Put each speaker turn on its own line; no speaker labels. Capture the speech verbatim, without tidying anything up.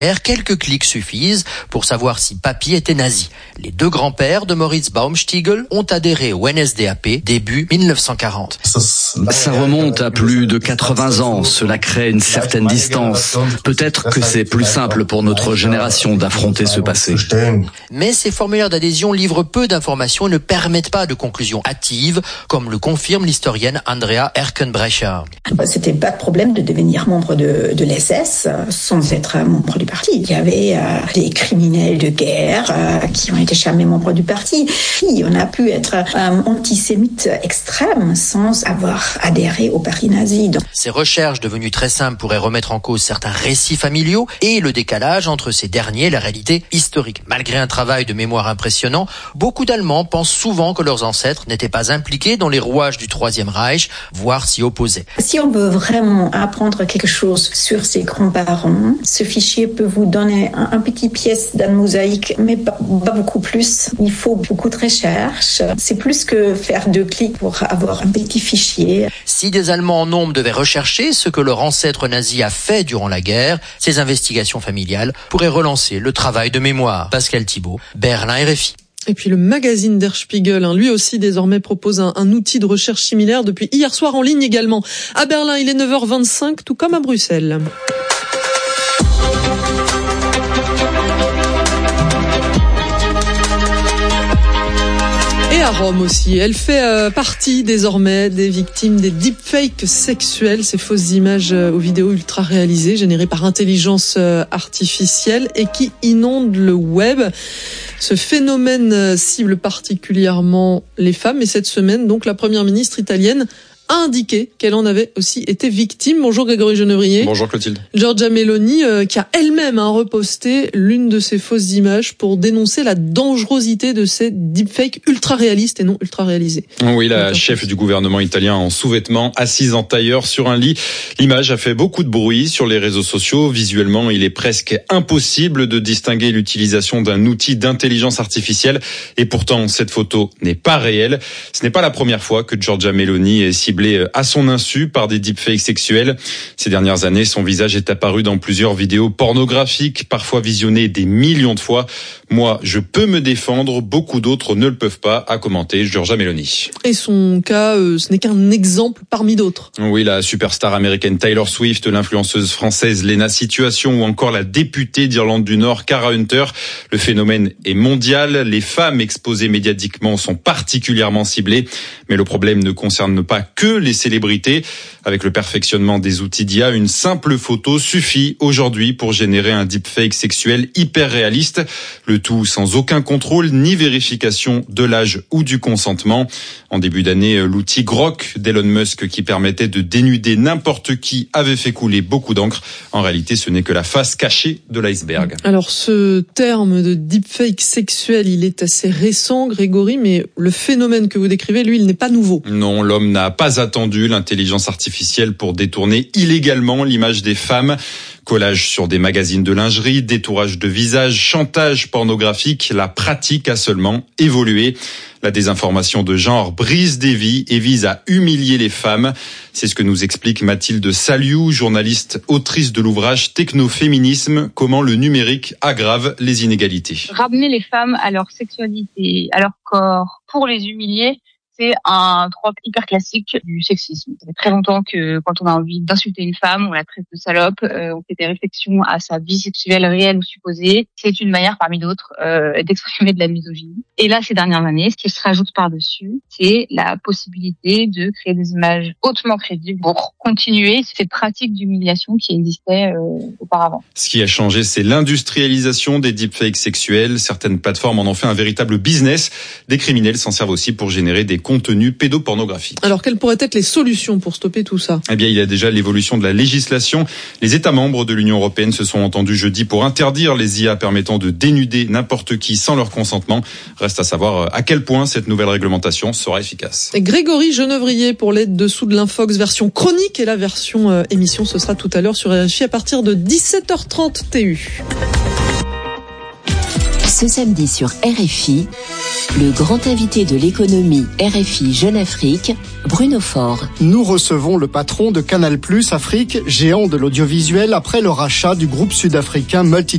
Quelques clics suffisent pour savoir si papy était nazi. Les deux grands-pères de Moritz Baumstiegel ont adhéré au N S D A P début mille neuf cent quarante.
Ça remonte à plus de quatre-vingts ans. Cela crée une certaine distance. Peut-être que c'est plus simple pour notre génération d'affronter ce passé.
Mais ces formulaires d'adhésion livrent peu d'informations et ne permettent pas de conclusions hâtives, comme le confirme l'historienne Andrea Erkenbrecher.
C'était pas de problème de devenir membre de, de l'S S sans être membre du parti. Il y avait euh, des criminels de guerre euh, qui ont été jamais membres du parti. Puis on a pu être euh, antisémite extrême sans avoir adhéré au parti nazi. Donc...
Ces recherches devenues très simples pourraient remettre en cause certains récits familiaux et le décalage entre ces derniers et la réalité historique. Malgré un travail de mémoire impressionnant, beaucoup d'Allemands pensent souvent que leurs ancêtres n'étaient pas impliqués dans les rouages du Troisième Reich, voire s'y opposaient.
Si on veut vraiment apprendre quelque chose sur ses grands-parents, ce fichier peut vous donner un, un petit pièce d'un mosaïque, mais pas, pas beaucoup plus. Il faut beaucoup de recherche. C'est plus que faire deux clics pour avoir un petit fichier.
Si des Allemands en nombre devaient rechercher ce que leur ancêtre nazi a fait durant la guerre, ces investigations familiales pourraient relancer le travail de mémoire. Pascal Thibault, Berlin, R F I.
Et puis le magazine Der Spiegel, hein, lui aussi désormais propose un, un outil de recherche similaire depuis hier soir en ligne également. À Berlin, il est neuf heures vingt-cinq, tout comme à Bruxelles. Et à Rome aussi. Elle fait euh, partie désormais des victimes des deepfakes sexuels, ces fausses images euh, ou vidéos ultra réalisées, générées par intelligence euh, artificielle et qui inondent le web. Ce phénomène euh, cible particulièrement les femmes. Et cette semaine, donc, la première ministre italienne a indiqué qu'elle en avait aussi été victime. Bonjour Grégory Genevrier.
Bonjour Clotilde.
Giorgia Meloni, euh, qui a elle-même hein, reposté l'une de ces fausses images pour dénoncer la dangerosité de ces deepfakes ultra réalistes et non ultra réalisés.
Oui, la chef du gouvernement italien en sous-vêtements, assise en tailleur sur un lit. L'image a fait beaucoup de bruit sur les réseaux sociaux. Visuellement, il est presque impossible de distinguer l'utilisation d'un outil d'intelligence artificielle. Et pourtant, cette photo n'est pas réelle. Ce n'est pas la première fois que Giorgia Meloni est ciblée à son insu par des deepfakes sexuels. Ces dernières années, son visage est apparu dans plusieurs vidéos pornographiques, parfois visionnées des millions de fois. Moi, je peux me défendre, beaucoup d'autres ne le peuvent pas, a commenté Giorgia Meloni.
Et son cas, euh, ce n'est qu'un exemple parmi d'autres.
Oui, la superstar américaine Taylor Swift, l'influenceuse française Lena Situation ou encore la députée d'Irlande du Nord Cara Hunter. Le phénomène est mondial. Les femmes exposées médiatiquement sont particulièrement ciblées. Mais le problème ne concerne pas que les célébrités. Avec le perfectionnement des outils d'I A, une simple photo suffit aujourd'hui pour générer un deepfake sexuel hyper réaliste. Le tout sans aucun contrôle ni vérification de l'âge ou du consentement. En début d'année, l'outil Grok d'Elon Musk qui permettait de dénuder n'importe qui avait fait couler beaucoup d'encre. En réalité, ce n'est que la face cachée de l'iceberg.
Alors ce terme de deepfake sexuel, il est assez récent, Grégory, mais le phénomène que vous décrivez, lui, il n'est pas nouveau.
Non, l'homme n'a pas attendu l'intelligence artificielle pour détourner illégalement l'image des femmes. Collage sur des magazines de lingerie, détourage de visage, chantage pornographique, la pratique a seulement évolué. La désinformation de genre brise des vies et vise à humilier les femmes. C'est ce que nous explique Mathilde Saliou, journaliste, autrice de l'ouvrage Technoféminisme, comment le numérique aggrave les inégalités.
Ramener les femmes à leur sexualité, à leur corps, pour les humilier, c'est un trope hyper classique du sexisme. Ça fait très longtemps que quand on a envie d'insulter une femme, on la traite de salope, euh, on fait des réflexions à sa vie sexuelle réelle ou supposée. C'est une manière parmi d'autres euh, d'exprimer de la misogynie. Et là, ces dernières années, ce qui se rajoute par-dessus, c'est la possibilité de créer des images hautement crédibles pour continuer cette pratique d'humiliation qui existait euh, auparavant.
Ce qui a changé, c'est l'industrialisation des deepfakes sexuels. Certaines plateformes en ont fait un véritable business. Des criminels s'en servent aussi pour générer des contenus pédopornographiques.
Alors, quelles pourraient être les solutions pour stopper tout ça ?
Eh bien, il y a déjà l'évolution de la législation. Les États membres de l'Union européenne se sont entendus jeudi pour interdire les I A permettant de dénuder n'importe qui sans leur consentement. Reste à savoir à quel point cette nouvelle réglementation sera efficace.
Et Grégory Genevrier pour l'aide dessous de l'Infox version chronique et la version euh, émission, ce sera tout à l'heure sur R F I à partir de dix-sept heures trente T U.
Ce samedi sur R F I, le grand invité de l'économie R F I Jeune Afrique, Bruno Faure.
Nous recevons le patron de Canal plus Afrique, géant de l'audiovisuel après le rachat du groupe sud-africain Multi